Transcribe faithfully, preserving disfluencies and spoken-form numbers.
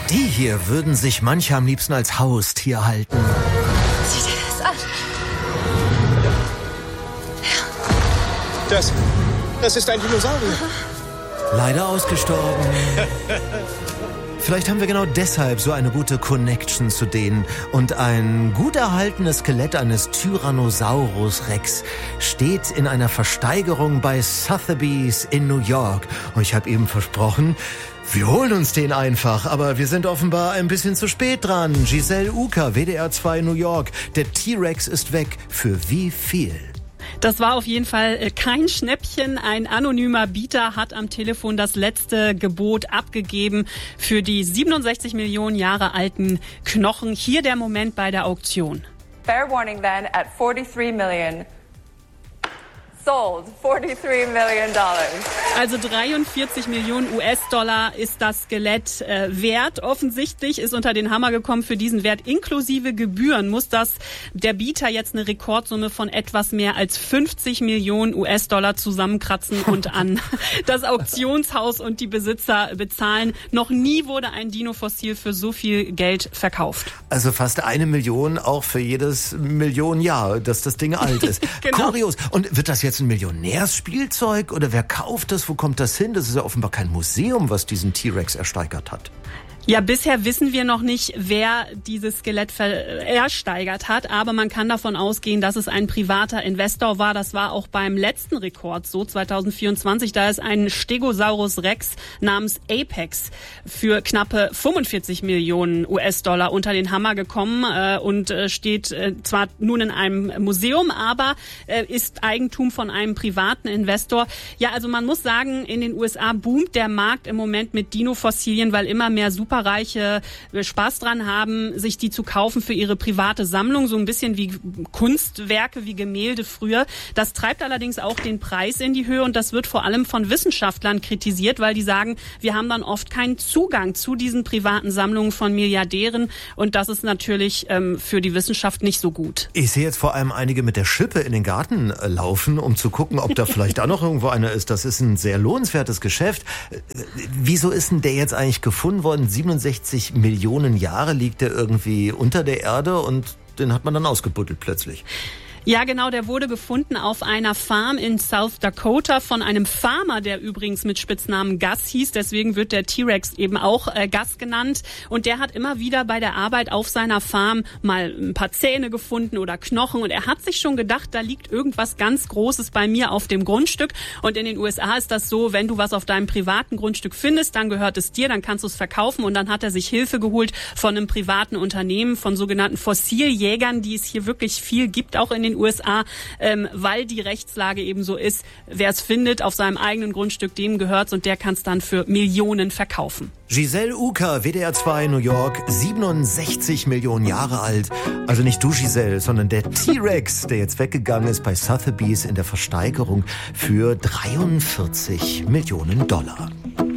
Die hier würden sich manche am liebsten als Haustier halten. Sieh dir das an. Ja. Das, das ist ein Dinosaurier. Leider ausgestorben. Vielleicht haben wir genau deshalb so eine gute Connection zu denen. Und ein gut erhaltenes Skelett eines Tyrannosaurus Rex steht in einer Versteigerung bei Sotheby's in New York. Und ich habe eben versprochen, wir holen uns den einfach. Aber wir sind offenbar ein bisschen zu spät dran. Giselle Uker, W D R zwei New York. Der T-Rex ist weg. Für wie viel? Das war auf jeden Fall kein Schnäppchen. Ein anonymer Bieter hat am Telefon das letzte Gebot abgegeben für die siebenundsechzig Millionen Jahre alten Knochen. Hier der Moment bei der Auktion. Fair warning then at forty-three million. Sold. forty-three million dollars. Also dreiundvierzig Millionen U S-Dollar ist das Skelett äh, wert. Offensichtlich ist unter den Hammer gekommen, für diesen Wert inklusive Gebühren muss das der Bieter jetzt eine Rekordsumme von etwas mehr als fünfzig Millionen U S-Dollar zusammenkratzen und an das Auktionshaus und die Besitzer bezahlen. Noch nie wurde ein Dino-Fossil für so viel Geld verkauft. Also fast eine Million auch für jedes Millionenjahr, dass das Ding alt ist. Genau. Kurios. Und wird das jetzt ein Millionärsspielzeug oder wer kauft das? Wo kommt das hin? Das ist ja offenbar kein Museum, was diesen T-Rex ersteigert hat. Ja, bisher wissen wir noch nicht, wer dieses Skelett ersteigert hat, aber man kann davon ausgehen, dass es ein privater Investor war. Das war auch beim letzten Rekord so, zwanzig vierundzwanzig. Da ist ein Stegosaurus Rex namens Apex für knappe fünfundvierzig Millionen U S-Dollar unter den Hammer gekommen äh, und äh, steht äh, zwar nun in einem Museum, aber äh, ist Eigentum von einem privaten Investor. Ja, also man muss sagen, in den U S A boomt der Markt im Moment mit Dino-Fossilien, weil immer mehr Super Reiche Spaß dran haben, sich die zu kaufen für ihre private Sammlung, so ein bisschen wie Kunstwerke, wie Gemälde früher. Das treibt allerdings auch den Preis in die Höhe und das wird vor allem von Wissenschaftlern kritisiert, weil die sagen, wir haben dann oft keinen Zugang zu diesen privaten Sammlungen von Milliardären und das ist natürlich ähm, für die Wissenschaft nicht so gut. Ich sehe jetzt vor allem einige mit der Schippe in den Garten äh, laufen, um zu gucken, ob da vielleicht da noch irgendwo einer ist. Das ist ein sehr lohnenswertes Geschäft. Äh, wieso ist denn der jetzt eigentlich gefunden worden? siebenundsechzig Millionen Jahre liegt er irgendwie unter der Erde und den hat man dann ausgebuddelt plötzlich. Ja, genau, der wurde gefunden auf einer Farm in South Dakota von einem Farmer, der übrigens mit Spitznamen Gus hieß. Deswegen wird der T-Rex eben auch äh, Gus genannt. Und der hat immer wieder bei der Arbeit auf seiner Farm mal ein paar Zähne gefunden oder Knochen. Und er hat sich schon gedacht, da liegt irgendwas ganz Großes bei mir auf dem Grundstück. Und in den U S A ist das so, wenn du was auf deinem privaten Grundstück findest, dann gehört es dir, dann kannst du es verkaufen. Und dann hat er sich Hilfe geholt von einem privaten Unternehmen, von sogenannten Fossiljägern, die es hier wirklich viel gibt, auch in den U S A, ähm, weil die Rechtslage eben so ist, wer es findet auf seinem eigenen Grundstück, dem gehört's und der kann es dann für Millionen verkaufen. Giselle Uker, W D R zwei New York, siebenundsechzig Millionen Jahre alt. Also nicht du, Giselle, sondern der T-Rex, der jetzt weggegangen ist bei Sotheby's in der Versteigerung für dreiundvierzig Millionen Dollar.